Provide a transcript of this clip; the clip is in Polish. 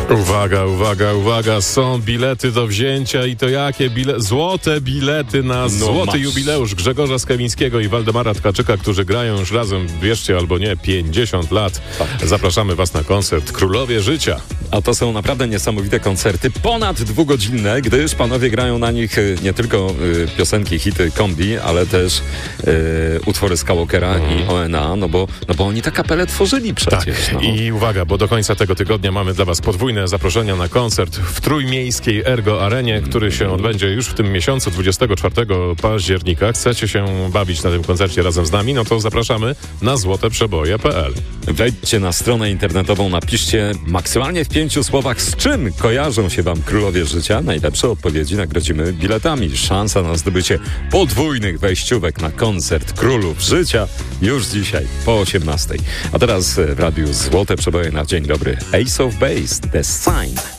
Uwaga, uwaga, uwaga, są bilety do wzięcia i to jakie złote bilety na złoty jubileusz Grzegorza Skawińskiego i Waldemara Tkaczyka, którzy grają już razem, wierzcie albo nie, 50 lat. Tak. Zapraszamy Was na koncert Królowie Życia. A to są naprawdę niesamowite koncerty, ponad dwugodzinne, gdyż panowie grają na nich nie tylko piosenki, hity kombi, ale też utwory Skywalkera i ONA, no bo oni tę kapelę tworzyli przecież. Tak. I uwaga, bo do końca tego tygodnia mamy dla Was podwójne zaproszenia na koncert w trójmiejskiej Ergo Arenie, który się odbędzie już w tym miesiącu, 24 października. Chcecie się bawić na tym koncercie razem z nami? No to zapraszamy na złoteprzeboje.pl. Wejdźcie na stronę internetową, napiszcie maksymalnie w 5 słowach, z czym kojarzą się Wam Królowie Życia. Najlepsze odpowiedzi nagrodzimy biletami. Szansa na zdobycie podwójnych wejściówek na koncert Królów Życia już dzisiaj po 18. A teraz w radiu Złote Przeboje na dzień dobry. Ace of Base, The Sign.